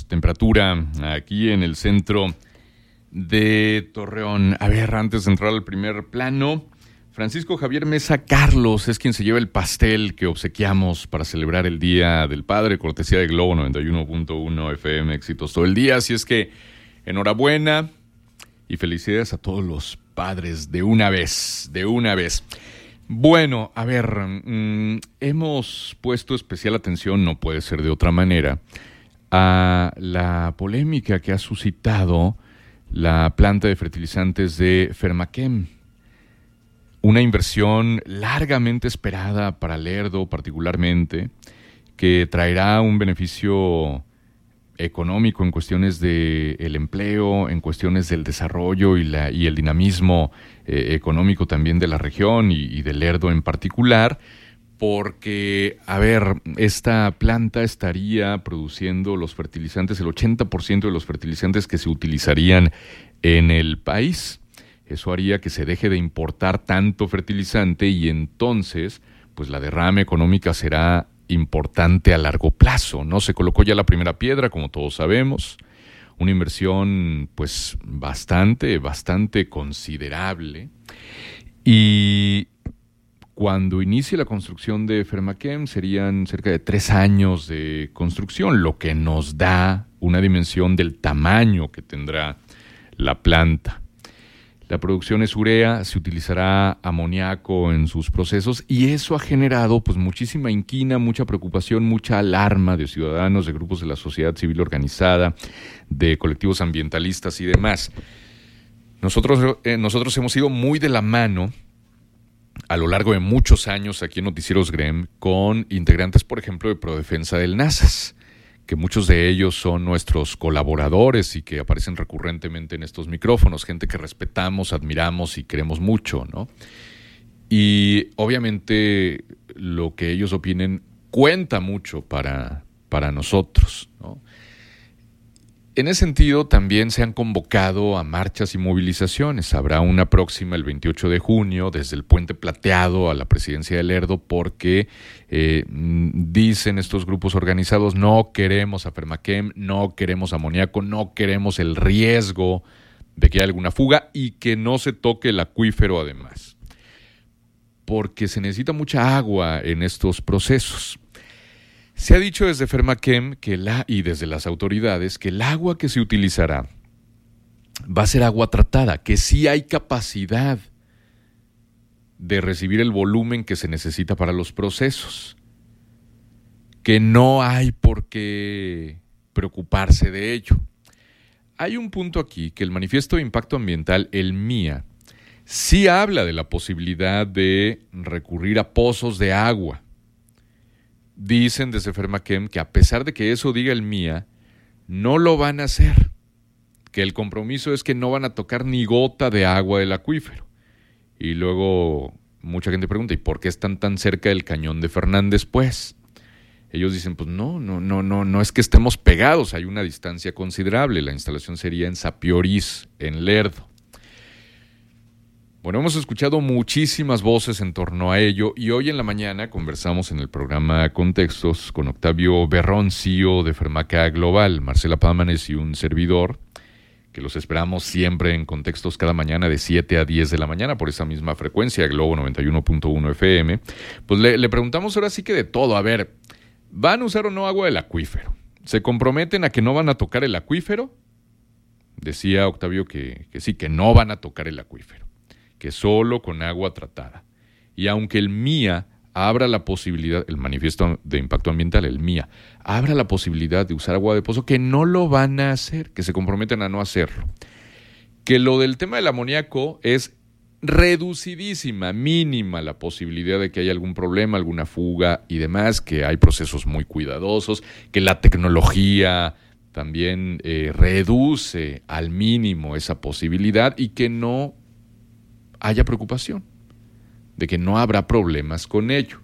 temperatura aquí en el centro de Torreón. A ver, antes de entrar al primer plano, Francisco Javier Mesa Carlos es quien se lleva el pastel que obsequiamos para celebrar el Día del Padre, cortesía de Globo 91.1 FM, éxitos todo el día. Así es que enhorabuena y felicidades a todos los padres de una vez. Bueno, a ver, hemos puesto especial atención, no puede ser de otra manera, a la polémica que ha suscitado la planta de fertilizantes de Fermachem. Una inversión largamente esperada para Lerdo particularmente, que traerá un beneficio económico en cuestiones del empleo, en cuestiones del desarrollo y el dinamismo económico también de la región y de Lerdo en particular, porque, a ver, esta planta estaría produciendo los fertilizantes, el 80% de los fertilizantes que se utilizarían en el país. Eso haría que se deje de importar tanto fertilizante y entonces, pues la derrama económica será importante a largo plazo, ¿no? Se colocó ya la primera piedra, como todos sabemos, una inversión pues bastante considerable, y cuando inicie la construcción de Fermachem serían cerca de 3 años de construcción, lo que nos da una dimensión del tamaño que tendrá la planta. La producción es urea, se utilizará amoníaco en sus procesos y eso ha generado pues muchísima inquina, mucha preocupación, mucha alarma de ciudadanos, de grupos de la sociedad civil organizada, de colectivos ambientalistas y demás. Nosotros hemos ido muy de la mano a lo largo de muchos años aquí en Noticieros GREM con integrantes, por ejemplo, de Prodefensa del Nazas, que muchos de ellos son nuestros colaboradores y que aparecen recurrentemente en estos micrófonos, gente que respetamos, admiramos y queremos mucho, ¿no? Y obviamente lo que ellos opinen cuenta mucho para nosotros, ¿no? En ese sentido, también se han convocado a marchas y movilizaciones. Habrá una próxima el 28 de junio desde el Puente Plateado a la presidencia de Lerdo porque dicen estos grupos organizados, no queremos a Fermachem, no queremos amoníaco, no queremos el riesgo de que haya alguna fuga y que no se toque el acuífero además, porque se necesita mucha agua en estos procesos. Se ha dicho desde Fermachem y desde las autoridades que el agua que se utilizará va a ser agua tratada, que sí hay capacidad de recibir el volumen que se necesita para los procesos, que no hay por qué preocuparse de ello. Hay un punto aquí que el Manifiesto de Impacto Ambiental, el MIA, sí habla de la posibilidad de recurrir a pozos de agua. Dicen desde Fermachem que a pesar de que eso diga el MIA, no lo van a hacer, que el compromiso es que no van a tocar ni gota de agua del acuífero. Y luego mucha gente pregunta, ¿y por qué están tan cerca del cañón de Fernández, pues? Ellos dicen, pues no es que estemos pegados, hay una distancia considerable, la instalación sería en Sapiorís, en Lerdo. Bueno, hemos escuchado muchísimas voces en torno a ello y hoy en la mañana conversamos en el programa Contextos con Octavio Berrón, CEO de Fermaca Global, Marcela Pámanes y un servidor, que los esperamos siempre en Contextos cada mañana de 7 a 10 de la mañana por esa misma frecuencia, Globo 91.1 FM. Pues le preguntamos ahora sí que de todo. A ver, ¿van a usar o no agua del acuífero? ¿Se comprometen a que no van a tocar el acuífero? Decía Octavio que sí, que no van a tocar el acuífero, que solo con agua tratada. Y aunque el MIA abra la posibilidad, el Manifiesto de Impacto Ambiental, el MIA, abra la posibilidad de usar agua de pozo, que no lo van a hacer, que se comprometen a no hacerlo. Que lo del tema del amoníaco es reducidísima, mínima la posibilidad de que haya algún problema, alguna fuga y demás, que hay procesos muy cuidadosos, que la tecnología también reduce al mínimo esa posibilidad y que no haya preocupación, de que no habrá problemas con ello.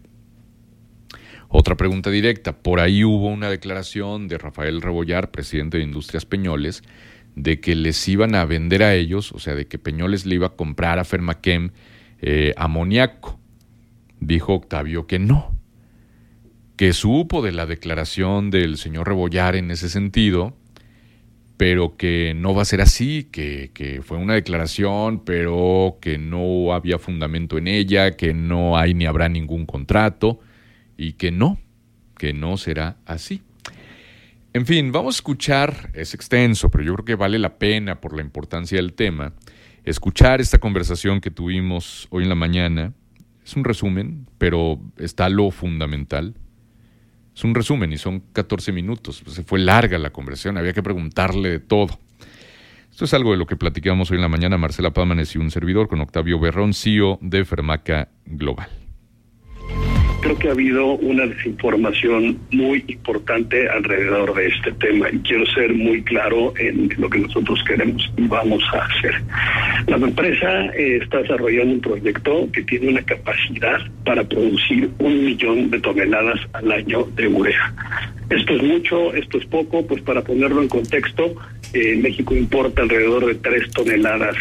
Otra pregunta directa, por ahí hubo una declaración de Rafael Rebollar, presidente de Industrias Peñoles, de que les iban a vender a ellos, o sea, de que Peñoles le iba a comprar a Fermachem amoníaco. Dijo Octavio que no, que supo de la declaración del señor Rebollar en ese sentido, pero que no va a ser así, que fue una declaración, pero que no había fundamento en ella, que no hay ni habrá ningún contrato y que no será así. En fin, vamos a escuchar, es extenso, pero yo creo que vale la pena por la importancia del tema, escuchar esta conversación que tuvimos hoy en la mañana. Es un resumen, pero está lo fundamental. Es un resumen y son 14 minutos. Se fue larga la conversación, había que preguntarle de todo. Esto es algo de lo que platicamos hoy en la mañana Marcela Pámanes y un servidor con Octavio Berrón, CEO de Fermaca Global. Creo que ha habido una desinformación muy importante alrededor de este tema y quiero ser muy claro en lo que nosotros queremos y vamos a hacer. La empresa está desarrollando un proyecto que tiene una capacidad para producir 1 millón de toneladas al año de urea. Esto es mucho, esto es poco, pues para ponerlo en contexto, México importa alrededor de 3 toneladas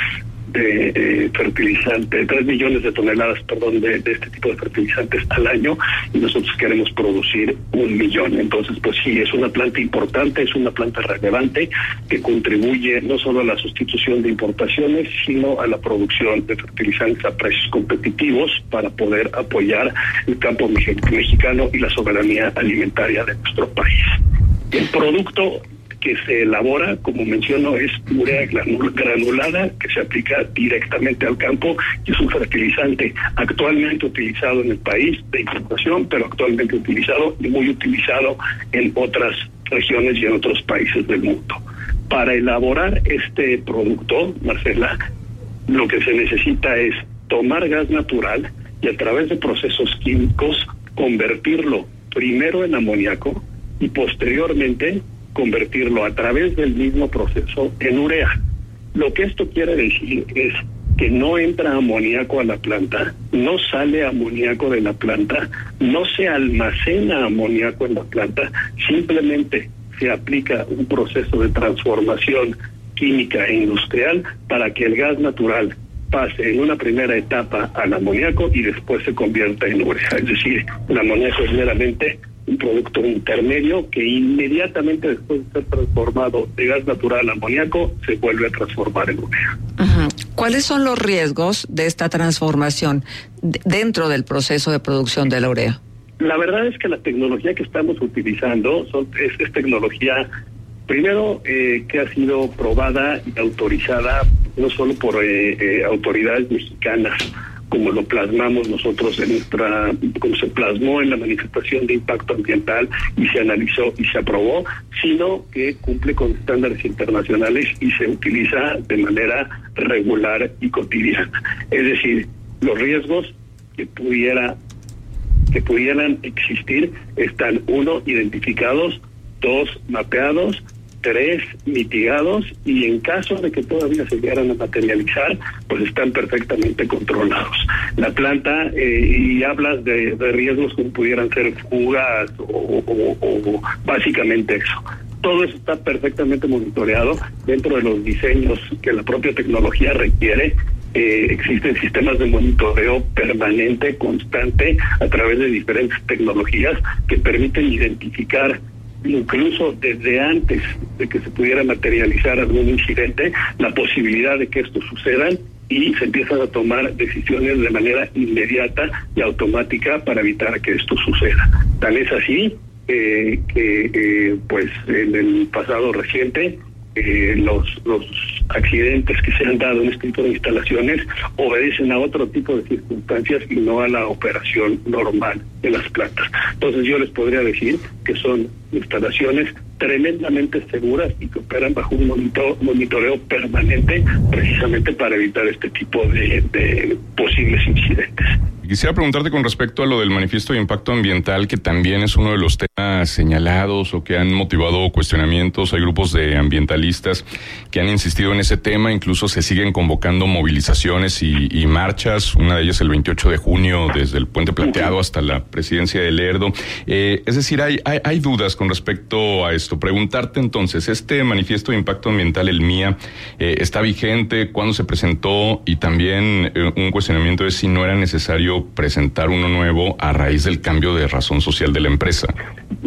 de fertilizante, 3 millones de toneladas, de este tipo de fertilizantes al año, y nosotros queremos producir 1 millón. Entonces, pues sí, es una planta importante, es una planta relevante que contribuye no solo a la sustitución de importaciones, sino a la producción de fertilizantes a precios competitivos para poder apoyar el campo mexicano y la soberanía alimentaria de nuestro país. El producto que se elabora, como menciono, es urea granulada que se aplica directamente al campo y es un fertilizante actualmente utilizado en el país de importación, pero actualmente utilizado y muy utilizado en otras regiones y en otros países del mundo. Para elaborar este producto, Marcela, lo que se necesita es tomar gas natural y a través de procesos químicos convertirlo primero en amoníaco y posteriormente convertirlo a través del mismo proceso en urea. Lo que esto quiere decir es que no entra amoníaco a la planta, no sale amoníaco de la planta, no se almacena amoníaco en la planta, simplemente se aplica un proceso de transformación química e industrial para que el gas natural pase en una primera etapa al amoníaco y después se convierta en urea. Es decir, el amoníaco es meramente un producto intermedio que inmediatamente después de ser transformado de gas natural a amoníaco se vuelve a transformar en urea. Uh-huh. ¿Cuáles son los riesgos de esta transformación dentro del proceso de producción de la urea? La verdad es que la tecnología que estamos utilizando es tecnología, primero, que ha sido probada y autorizada no solo por autoridades mexicanas, como lo plasmamos nosotros como se plasmó en la manifestación de impacto ambiental y se analizó y se aprobó, sino que cumple con estándares internacionales y se utiliza de manera regular y cotidiana. Es decir, los riesgos que pudieran existir están, 1, identificados, 2, mapeados, 3, mitigados, y en caso de que todavía se llegaran a materializar, pues están perfectamente controlados. La planta, y hablas de riesgos como pudieran ser fugas o básicamente eso. Todo eso está perfectamente monitoreado dentro de los diseños que la propia tecnología requiere. Existen sistemas de monitoreo permanente, constante, a través de diferentes tecnologías que permiten identificar, incluso desde antes de que se pudiera materializar algún incidente, la posibilidad de que esto suceda, y se empiezan a tomar decisiones de manera inmediata y automática para evitar que esto suceda. Tal es así que pues en el pasado reciente los accidentes que se han dado en este tipo de instalaciones obedecen a otro tipo de circunstancias y no a la operación normal de las plantas. Entonces yo les podría decir que son instalaciones tremendamente seguras y que operan bajo un monitoreo permanente, precisamente para evitar este tipo de posibles incidentes. Quisiera preguntarte con respecto a lo del manifiesto de impacto ambiental, que también es uno de los temas señalados o que han motivado cuestionamientos. Hay grupos de ambientalistas que han insistido en ese tema, incluso se siguen convocando movilizaciones y marchas, una de ellas el 28 de junio desde el Puente Plateado hasta la Presidencia de Lerdo. Es decir, hay dudas con respecto a esto. Preguntarte entonces, ¿este manifiesto de impacto ambiental, el MIA, está vigente? ¿Cuándo se presentó? Y también un cuestionamiento es si no era necesario presentar uno nuevo a raíz del cambio de razón social de la empresa.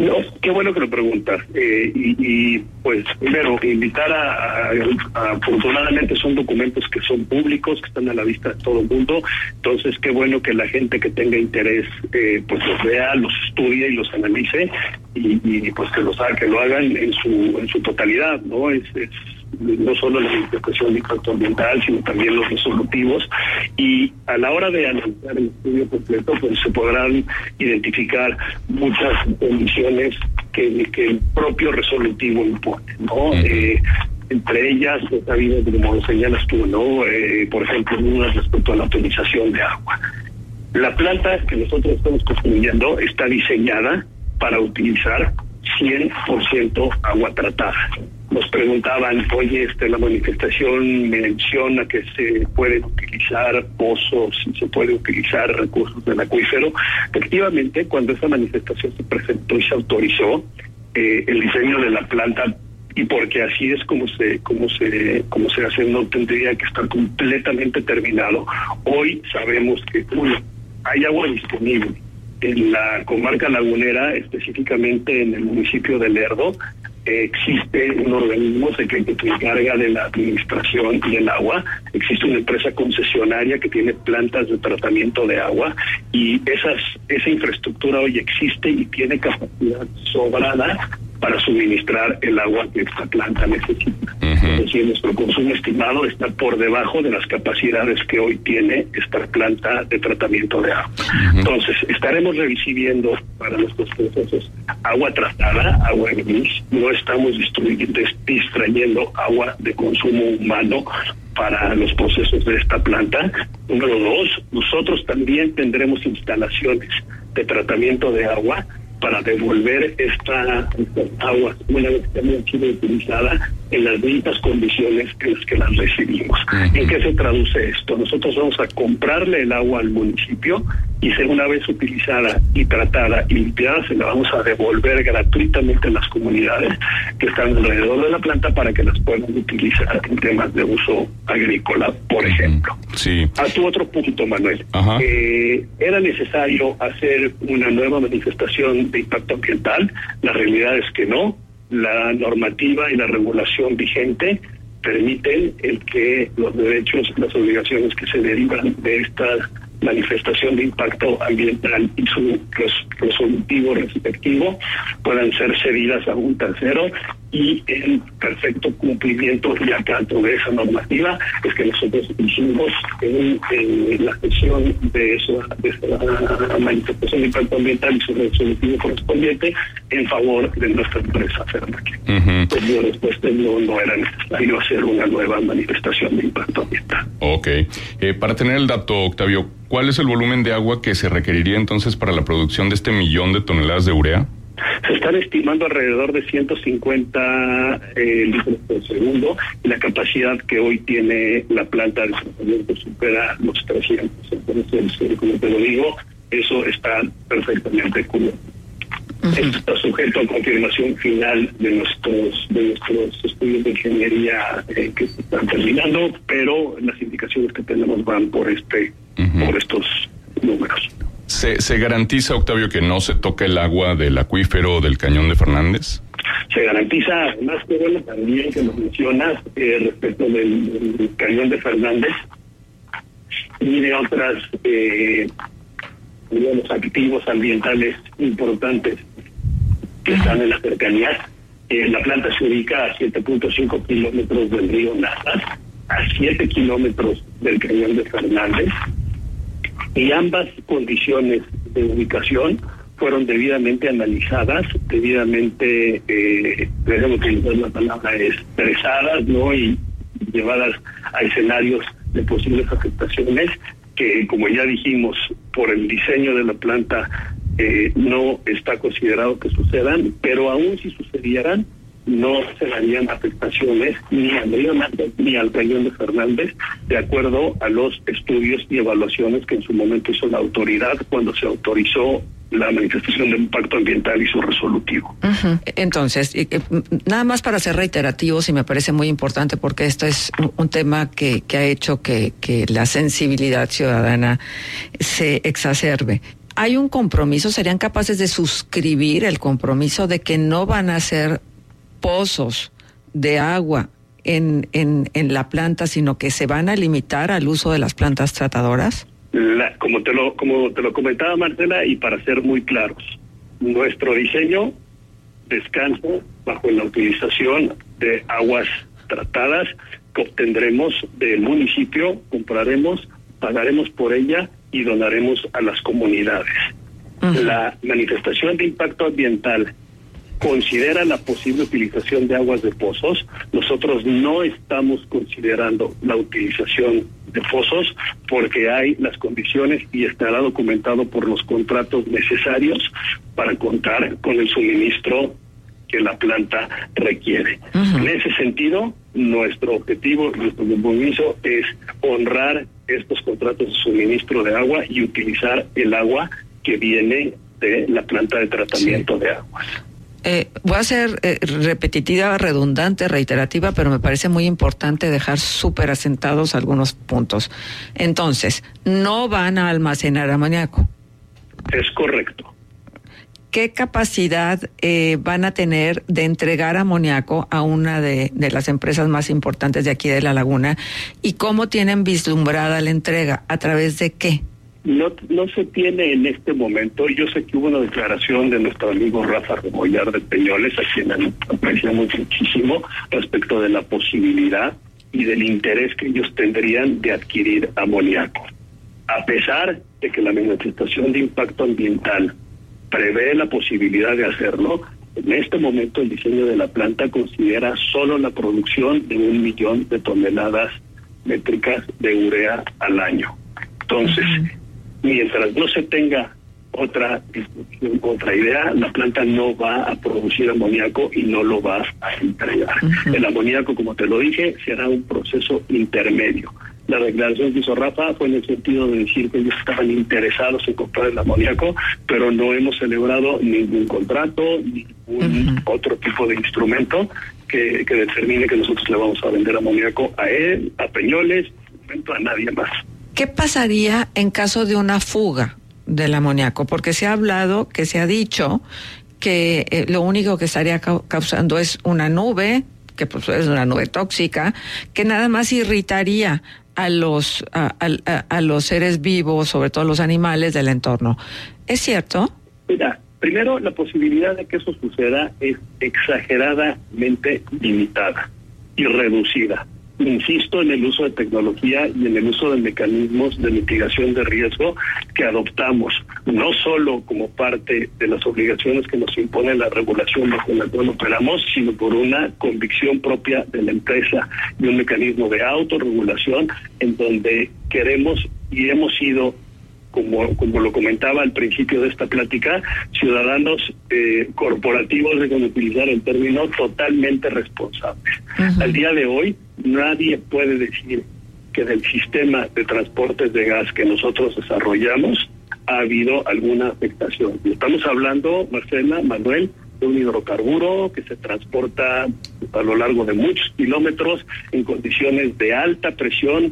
No, qué bueno que lo preguntas. Y pues primero, invitar afortunadamente son documentos que son públicos, que están a la vista de todo el mundo. Entonces, qué bueno que la gente que tenga interés pues los vea, los estudie y los analice y pues que lo hagan en su totalidad, ¿no? Es no solo la manifestación de impacto ambiental, sino también los resolutivos, y a la hora de analizar el estudio completo, pues se podrán identificar muchas condiciones que el propio resolutivo impone, ¿no? Entre ellas, está bien, como señalas tú, ¿no? Por ejemplo, una respecto a la utilización de agua. La planta que nosotros estamos construyendo está diseñada para utilizar 100% agua tratada. Nos preguntaban, oye, la manifestación menciona que se pueden utilizar pozos y se puede utilizar recursos del acuífero. Efectivamente, cuando esa manifestación se presentó y se autorizó, el diseño de la planta, y porque así es como se hace, no tendría que estar completamente terminado. Hoy sabemos que hay agua disponible. En la comarca lagunera, específicamente en el municipio de Lerdo, existe un organismo que se encarga de la administración del agua. Existe una empresa concesionaria que tiene plantas de tratamiento de agua, y esa infraestructura hoy existe y tiene capacidad sobrada para suministrar el agua que esta planta necesita. Es decir, nuestro consumo estimado está por debajo de las capacidades que hoy tiene esta planta de tratamiento de agua. Entonces, estaremos recibiendo para nuestros procesos agua tratada, agua gris. No estamos distrayendo agua de consumo humano para los procesos de esta planta. Número 2, nosotros también tendremos instalaciones de tratamiento de agua para devolver estas aguas una vez que han sido utilizadas en las mismas condiciones en las que las recibimos. ¿En qué se traduce esto? Nosotros vamos a comprarle el agua al municipio y una vez utilizada y tratada y limpiada, se la vamos a devolver gratuitamente a las comunidades que están alrededor de la planta para que las puedan utilizar en temas de uso agrícola, por ejemplo. Sí. A tu otro punto, Manuel. ¿Era necesario hacer una nueva manifestación de impacto ambiental? La realidad es que no. La normativa y la regulación vigente permiten el que los derechos y las obligaciones que se derivan de esta manifestación de impacto ambiental y su resolutivo respectivo puedan ser cedidas a un tercero, y en perfecto cumplimiento y acato de esa normativa es que nosotros hicimos en la gestión de esa manifestación de impacto ambiental y su resolutivo correspondiente en favor de nuestra empresa Fermac. Pues la respuesta no era necesario hacer una nueva manifestación de impacto ambiental. Ok. Para tener el dato, Octavio, ¿cuál es el volumen de agua que se requeriría entonces para la producción de 1 millón de toneladas de urea? Se están estimando alrededor de 150 litros por segundo, y la capacidad que hoy tiene la planta de tratamiento supera los 300. Entonces, como te lo digo, eso está perfectamente cubierto. Esto está sujeto a confirmación final de nuestros estudios de ingeniería que se están terminando, pero las indicaciones que tenemos van por estos números. ¿Se garantiza, Octavio, que no se toque el agua del acuífero del Cañón de Fernández? Se garantiza, además, que bueno, también que nos mencionas respecto del Cañón de Fernández y de otras activos ambientales importantes que están en las cercanías. La planta se ubica a 7.5 kilómetros del río Nazas, a 7 kilómetros del Cañón de Fernández, y ambas condiciones de ubicación fueron debidamente analizadas, debidamente, debemos utilizar la palabra, estresadas, ¿no? Y llevadas a escenarios de posibles afectaciones que, como ya dijimos, por el diseño de la planta no está considerado que sucedan, pero aún si sucedieran, no se darían afectaciones ni al río Nazas ni al Cañón de Fernández, de acuerdo a los estudios y evaluaciones que en su momento hizo la autoridad cuando se autorizó la manifestación de impacto ambiental y su resolutivo. Entonces, nada más para ser reiterativos, y me parece muy importante porque esto es un tema que ha hecho que la sensibilidad ciudadana se exacerbe. ¿hay un compromiso? ¿Serían capaces de suscribir el compromiso de que no van a hacer pozos de agua en la planta, sino que se van a limitar al uso de las plantas tratadoras? Como te lo comentaba, Marcela, y para ser muy claros, nuestro diseño descansa bajo la utilización de aguas tratadas que obtendremos del municipio, compraremos, pagaremos por ella y donaremos a las comunidades. Uh-huh. La manifestación de impacto ambiental considera la posible utilización de aguas de pozos. Nosotros no estamos considerando la utilización de pozos porque hay las condiciones y estará documentado por los contratos necesarios para contar con el suministro que la planta requiere. Uh-huh. En ese sentido, nuestro objetivo, nuestro compromiso es honrar estos contratos de suministro de agua y utilizar el agua que viene de la planta de tratamiento de aguas. Voy a ser repetitiva, redundante, reiterativa, pero me parece muy importante dejar súper asentados algunos puntos. Entonces, no van a almacenar amoníaco. Es correcto. ¿Qué capacidad van a tener de entregar amoníaco a una de las empresas más importantes de aquí de La Laguna? ¿Y cómo tienen vislumbrada la entrega? ¿A través de qué? No se tiene en este momento. Yo sé que hubo una declaración de nuestro amigo Rafa Rebollar de Peñoles, a quien apreciamos muchísimo, respecto de la posibilidad y del interés que ellos tendrían de adquirir amoníaco. A pesar de que la manifestación de impacto ambiental prevé la posibilidad de hacerlo, en este momento el diseño de la planta considera solo la producción de 1 millón de toneladas métricas de urea al año. Entonces, mientras no se tenga otra discusión, otra idea, la planta no va a producir amoníaco y no lo va a entregar. Uh-huh. El amoníaco, como te lo dije, será un proceso intermedio. La declaración que hizo Rafa fue en el sentido de decir que ellos estaban interesados en comprar el amoníaco, pero no hemos celebrado ningún contrato, ningún otro tipo de instrumento que determine que nosotros le vamos a vender amoníaco a él, a Peñoles, a nadie más. ¿Qué pasaría en caso de una fuga del amoníaco? Porque se ha hablado, que se ha dicho que lo único que estaría causando es una nube, que pues es una nube tóxica, que nada más irritaría a los seres vivos, sobre todo los animales del entorno. ¿Es cierto? Mira, primero, la posibilidad de que eso suceda es exageradamente limitada y reducida. Insisto en el uso de tecnología y en el uso de mecanismos de mitigación de riesgo que adoptamos, no solo como parte de las obligaciones que nos impone la regulación bajo la cual operamos, sino por una convicción propia de la empresa y un mecanismo de autorregulación en donde queremos y hemos sido, como lo comentaba al principio de esta plática, ciudadanos corporativos, de utilizar el término, totalmente responsables. Uh-huh. Al día de hoy, nadie puede decir que del sistema de transportes de gas que nosotros desarrollamos ha habido alguna afectación. Estamos hablando, Marcela, Manuel, de un hidrocarburo que se transporta a lo largo de muchos kilómetros en condiciones de alta presión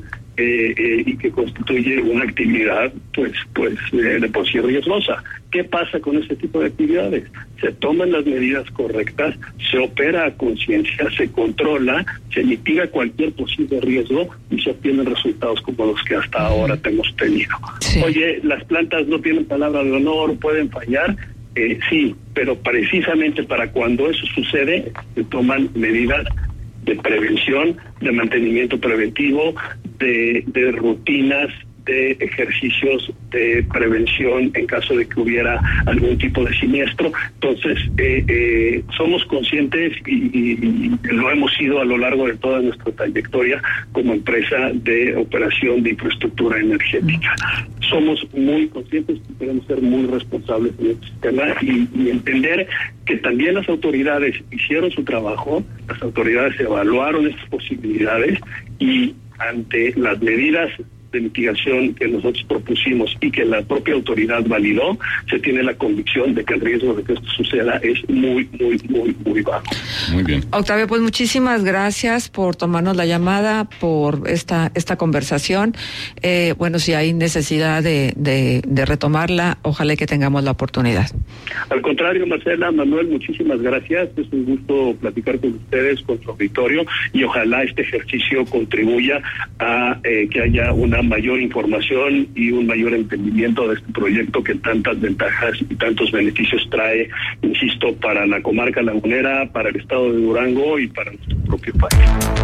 y que constituye una actividad pues de por sí riesgosa. ¿Qué pasa con este tipo de actividades? Se toman las medidas correctas, se opera a conciencia, se controla, se mitiga cualquier posible riesgo y se obtienen resultados como los que hasta ahora hemos tenido. Sí. Oye, las plantas no tienen palabra de honor, pueden fallar. Sí, pero precisamente para cuando eso sucede se toman medidas de prevención, de mantenimiento preventivo, de rutinas, de ejercicios de prevención en caso de que hubiera algún tipo de siniestro. Entonces, somos conscientes y lo hemos sido a lo largo de toda nuestra trayectoria como empresa de operación de infraestructura energética. Somos muy conscientes y queremos ser muy responsables en este sistema y entender que también las autoridades hicieron su trabajo, las autoridades evaluaron estas posibilidades y ante las medidas de mitigación que nosotros propusimos y que la propia autoridad validó, se tiene la convicción de que el riesgo de que esto suceda es muy, muy, muy, muy bajo. Muy bien. Octavio, pues muchísimas gracias por tomarnos la llamada, por esta conversación. Bueno, si hay necesidad de retomarla, ojalá que tengamos la oportunidad. Al contrario, Marcela, Manuel, muchísimas gracias. Es un gusto platicar con ustedes, con su auditorio, y ojalá este ejercicio contribuya a que haya una mayor información y un mayor entendimiento de este proyecto que tantas ventajas y tantos beneficios trae, insisto, para la comarca lagunera, para el estado de Durango y para nuestro propio país.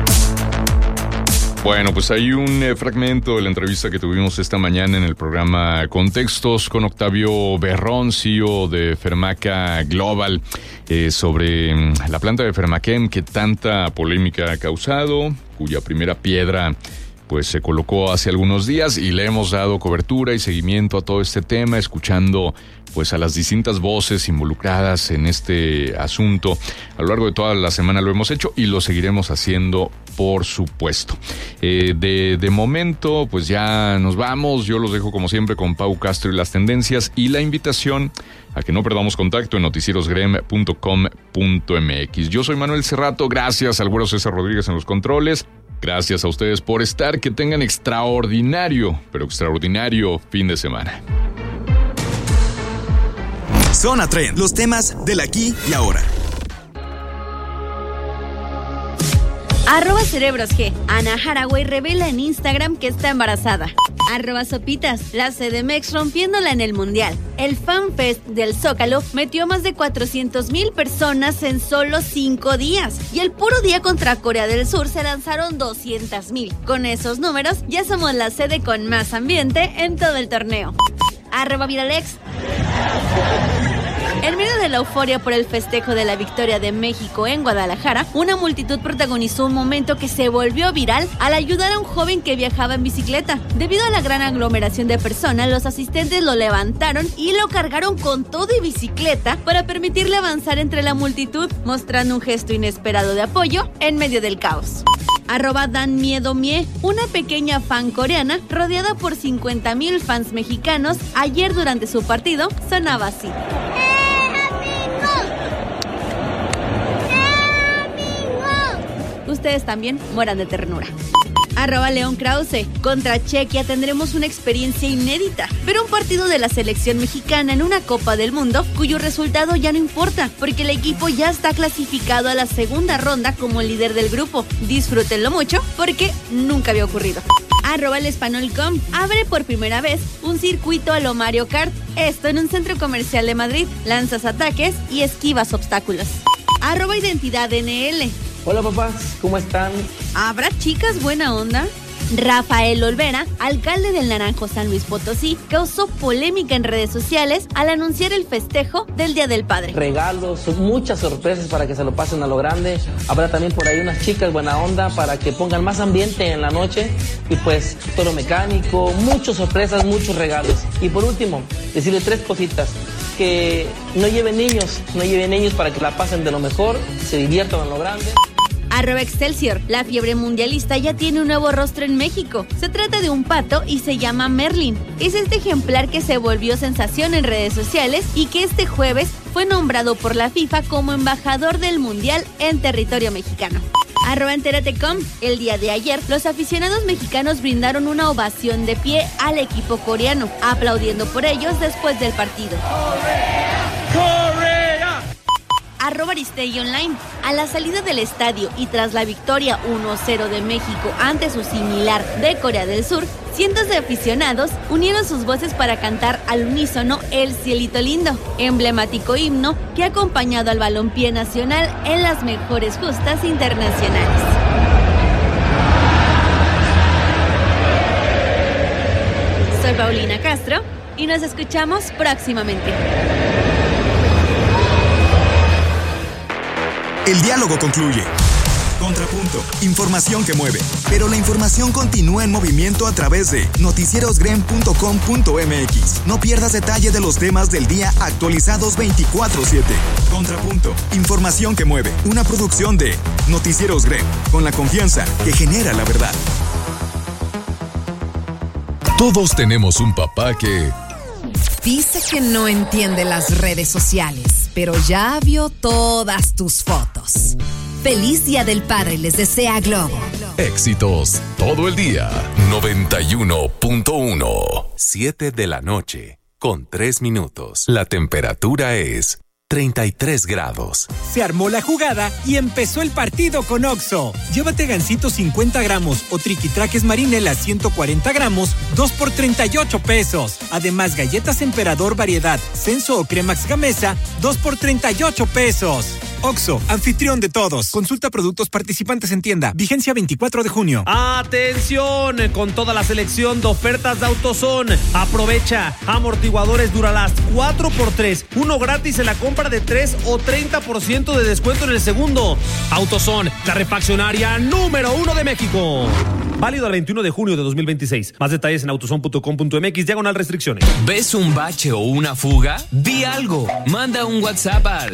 Bueno, pues hay un fragmento de la entrevista que tuvimos esta mañana en el programa Contextos con Octavio Berrón, CEO de Fermaca Global, sobre la planta de Fermachem que tanta polémica ha causado, cuya primera piedra pues se colocó hace algunos días, y le hemos dado cobertura y seguimiento a todo este tema, escuchando pues a las distintas voces involucradas en este asunto. A lo largo de toda la semana lo hemos hecho y lo seguiremos haciendo, por supuesto. De momento, pues ya nos vamos. Yo los dejo como siempre con Pau Castro y las tendencias, y la invitación a que no perdamos contacto en noticierosgrem.com.mx. Yo soy Manuel Cerrato, gracias al güero César Rodríguez en los controles. Gracias a ustedes por estar, que tengan extraordinario, pero extraordinario fin de semana. Zona Trend, los temas del aquí y ahora. @CerebrosG. Ana Haraway revela en Instagram que está embarazada. @Sopitas. La CDMX rompiéndola en el Mundial. El FanFest del Zócalo metió más de 400,000 personas en solo 5 días. Y el puro día contra Corea del Sur se lanzaron 200,000. Con esos números, ya somos la sede con más ambiente en todo el torneo. @Viralex. En medio de la euforia por el festejo de la victoria de México en Guadalajara, una multitud protagonizó un momento que se volvió viral al ayudar a un joven que viajaba en bicicleta. Debido a la gran aglomeración de personas, los asistentes lo levantaron y lo cargaron con todo y bicicleta para permitirle avanzar entre la multitud, mostrando un gesto inesperado de apoyo en medio del caos. @DanMiedoMie. Una pequeña fan coreana rodeada por 50,000 fans mexicanos ayer durante su partido sonaba así. Ustedes también mueran de ternura. @León Krause. Contra Chequia tendremos una experiencia inédita. Ver un partido de la selección mexicana en una Copa del Mundo cuyo resultado ya no importa, porque el equipo ya está clasificado a la segunda ronda como líder del grupo. Disfrútenlo mucho porque nunca había ocurrido. @elespanol.com. Abre por primera vez un circuito a lo Mario Kart. Esto en un centro comercial de Madrid. Lanzas ataques y esquivas obstáculos. @identidadNL. Hola papás, ¿cómo están? ¿Habrá chicas buena onda? Rafael Olvera, alcalde del Naranjo San Luis Potosí, causó polémica en redes sociales al anunciar el festejo del Día del Padre. Regalos, muchas sorpresas para que se lo pasen a lo grande. Habrá también por ahí unas chicas buena onda para que pongan más ambiente en la noche. Y pues toro mecánico, muchas sorpresas, muchos regalos. Y por último, decirle 3 cositas. Que no lleven niños para que la pasen de lo mejor, se diviertan a lo grande. @Excelsior. La fiebre mundialista ya tiene un nuevo rostro en México. Se trata de un pato y se llama Merlin. Es este ejemplar que se volvió sensación en redes sociales y que este jueves fue nombrado por la FIFA como embajador del mundial en territorio mexicano. @Enteratecom. El día de ayer, los aficionados mexicanos brindaron una ovación de pie al equipo coreano, aplaudiendo por ellos después del partido. @Aristegui Online. A la salida del estadio y tras la victoria 1-0 de México ante su similar de Corea del Sur, cientos de aficionados unieron sus voces para cantar al unísono El Cielito Lindo, emblemático himno que ha acompañado al balompié nacional en las mejores justas internacionales. Soy Paulina Castro y nos escuchamos próximamente. El diálogo concluye. Contrapunto, información que mueve. Pero la información continúa en movimiento a través de noticierosgrem.com.mx. No pierdas detalle de los temas del día actualizados 24/7. Contrapunto, información que mueve. Una producción de Noticieros Grem, con la confianza que genera la verdad. Todos tenemos un papá que... dice que no entiende las redes sociales, pero ya vio todas tus fotos. Feliz Día del Padre les desea Globo. Éxitos todo el día. 91.1. 7 de la noche, con 3 minutos. La temperatura es 33 grados. Se armó la jugada y empezó el partido con Oxxo. Llévate gansito 50 gramos o triquitraques marinela 140 gramos, 2 por 38 pesos. Además, galletas Emperador variedad, Censo o Cremax Gamesa, 2 por 38 pesos. Oxxo, anfitrión de todos. Consulta productos participantes en tienda. Vigencia 24 de junio. ¡Atención! Con toda la selección de ofertas de AutoZone. Aprovecha. Amortiguadores Duralast 4x3. Uno gratis en la compra de 3 o 30% de descuento en el segundo. AutoZone, la refaccionaria número 1 de México. Válido al 21 de junio de 2026. Más detalles en autozone.com.mx/restricciones. ¿Ves un bache o una fuga? Di algo. Manda un WhatsApp al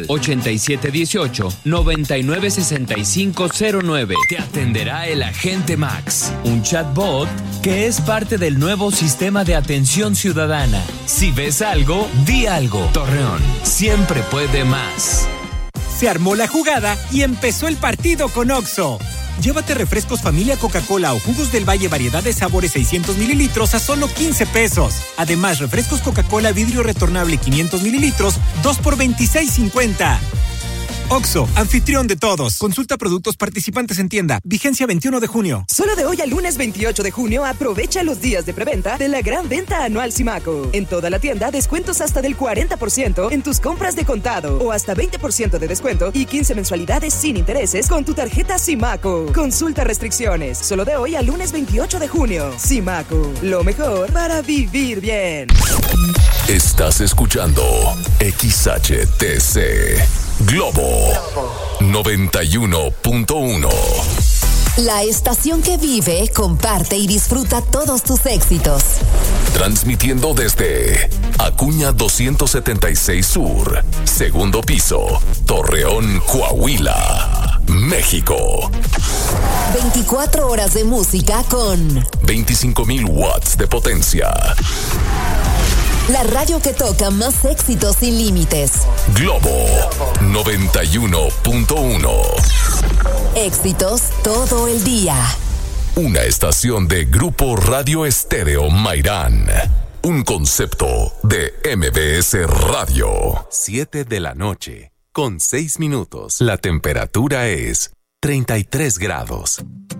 8718-996509. Te atenderá el agente Max, un chatbot que es parte del nuevo sistema de atención ciudadana. Si ves algo, di algo. Torreón, siempre puede más. Se armó la jugada y empezó el partido con Oxxo. Llévate refrescos familia Coca-Cola o jugos del Valle variedad de sabores 600 mililitros a solo 15 pesos. Además, refrescos Coca-Cola vidrio retornable 500 mililitros, 2 por 26.50. Oxxo, anfitrión de todos. Consulta productos participantes en tienda. Vigencia 21 de junio. Solo de hoy al lunes 28 de junio aprovecha los días de preventa de la gran venta anual Simaco. En toda la tienda, descuentos hasta del 40% en tus compras de contado o hasta 20% de descuento y 15 mensualidades sin intereses con tu tarjeta Simaco. Consulta restricciones. Solo de hoy al lunes 28 de junio. Simaco, lo mejor para vivir bien. Estás escuchando XHTC Globo 91.1. La estación que vive, comparte y disfruta todos tus éxitos. Transmitiendo desde Acuña 276 Sur, segundo piso, Torreón, Coahuila, México. 24 horas de música con 25,000 watts de potencia. La radio que toca más éxitos sin límites. Globo 91.1. Éxitos todo el día. Una estación de Grupo Radio Estéreo Mairán. Un concepto de MBS Radio. 7 de la noche, con 6 minutos. La temperatura es 33 grados.